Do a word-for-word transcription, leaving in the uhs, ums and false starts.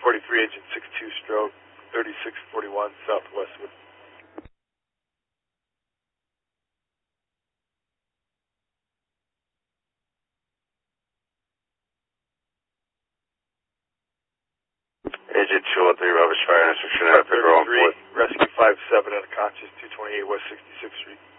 forty-three, Agent six two stroke, thirty-six forty-one, South Westwood. Agent two one three, Rubbish Fire, District Trinidad, Federal on fourth. Rescue five seven, unconscious, two twenty-eight West sixty-sixth Street.